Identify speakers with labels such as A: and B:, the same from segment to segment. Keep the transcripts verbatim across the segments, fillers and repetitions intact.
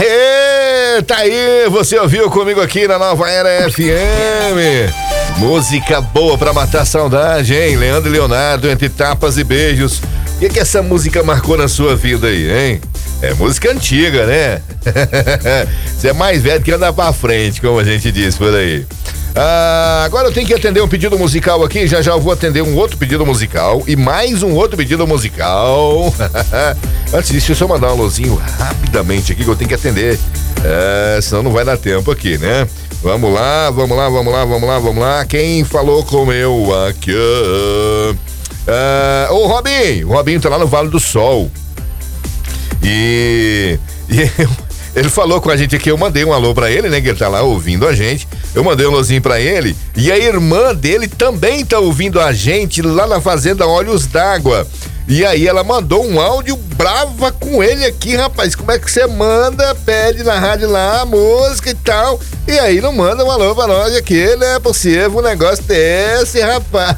A: Aê, tá aí, você ouviu comigo aqui na Nova Era F M. Música boa pra matar saudade, hein? Leandro e Leonardo, Entre Tapas e Beijos. O que que essa música marcou na sua vida aí, hein? É música antiga, né? Você é mais velho que andar pra frente, como a gente diz por aí. Ah, agora eu tenho que atender um pedido musical aqui. Já já eu vou atender um outro pedido musical e mais um outro pedido musical. Antes disso, deixa eu mandar um alôzinho rapidamente aqui que eu tenho que atender. É, senão não vai dar tempo aqui, né? Vamos lá, vamos lá, vamos lá, vamos lá, vamos lá. Quem falou com eu aqui? Ah, o Robinho, o Robinho tá lá no Vale do Sol. E, e eu, ele falou com a gente aqui, eu mandei um alô pra ele, né, que ele tá lá ouvindo a gente, eu mandei um alôzinho pra ele, e a irmã dele também tá ouvindo a gente lá na Fazenda Olhos d'Água, e aí ela mandou um áudio brava com ele aqui, rapaz, como é que você manda, pede na rádio lá a música e tal, e aí não manda um alô pra nós aqui, não é possível um negócio desse, rapaz.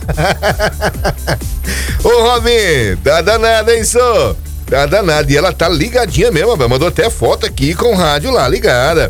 A: Ô Robin, tá danado, hein, só? Tá danado, e ela tá ligadinha mesmo, mandou até foto aqui com o rádio lá ligada.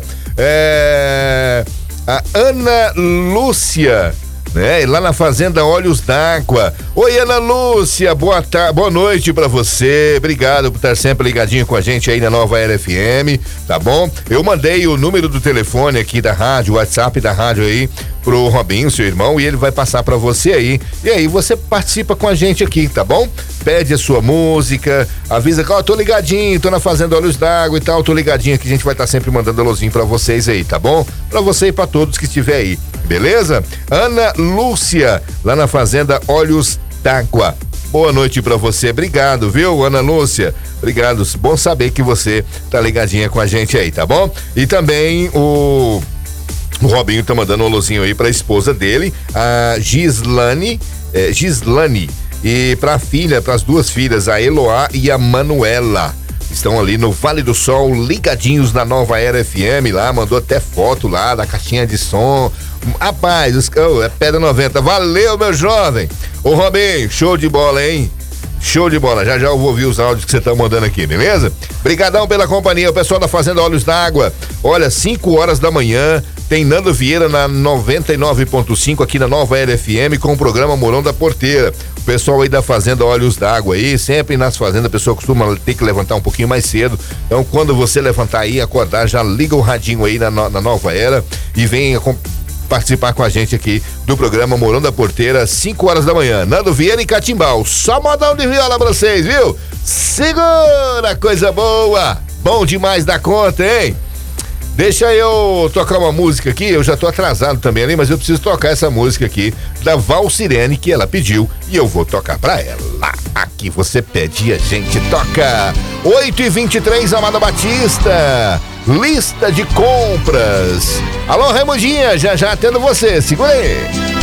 A: É, a Ana Lúcia, né? Lá na Fazenda Olhos d'Água. Oi, Ana Lúcia, boa tarde, boa noite pra você. Obrigado por estar sempre ligadinho com a gente aí na Nova Era F M, tá bom? Eu mandei o número do telefone aqui da rádio, o WhatsApp da rádio aí pro Robinho, seu irmão, e ele vai passar pra você aí. E aí você participa com a gente aqui, tá bom? Pede a sua música, avisa que ó, oh, tô ligadinho, tô na Fazenda Olhos d'Água e tal, tô ligadinho que a gente vai estar tá sempre mandando alôzinho pra vocês aí, tá bom? Pra você e pra todos que estiver aí, beleza? Ana Lúcia, lá na Fazenda Olhos d'Água. Boa noite pra você, obrigado, viu, Ana Lúcia? Obrigado, bom saber que você tá ligadinha com a gente aí, tá bom? E também o... O Robinho tá mandando um alôzinho aí pra esposa dele, a Gislane, é, Gislane, e pra filha, pras duas filhas, a Eloá e a Manuela. Estão ali no Vale do Sol, ligadinhos na Nova Era F M lá, mandou até foto lá da caixinha de som. Rapaz, os, oh, é Pedra noventa, valeu, meu jovem. Ô Robinho, show de bola, hein? Show de bola, já já eu vou ouvir os áudios que você tá mandando aqui, beleza? Brigadão pela companhia, o pessoal da Fazenda Olhos d'Água. Olha, cinco horas da manhã, tem Nando Vieira na noventa e nove ponto cinco aqui na Nova Era F M com o programa Morão da Porteira. O pessoal aí da Fazenda Olhos d'Água aí, sempre nas fazendas a pessoa costuma ter que levantar um pouquinho mais cedo. Então quando você levantar aí, acordar, já liga o radinho aí na, na Nova Era e vem participar com a gente aqui do programa Morão da Porteira, cinco horas da manhã. Nando Vieira e Catimbau. Só modão de viola pra vocês, viu? Segura, coisa boa. Bom demais da conta, hein? Deixa eu tocar uma música aqui, eu já tô atrasado também ali, mas eu preciso tocar essa música aqui da Val Sirene, que ela pediu, e eu vou tocar pra ela. Aqui você pede e a gente toca. oito e vinte e três, Amada Batista. Lista de compras. Alô, Raimundinha, já já atendo você, segura aí.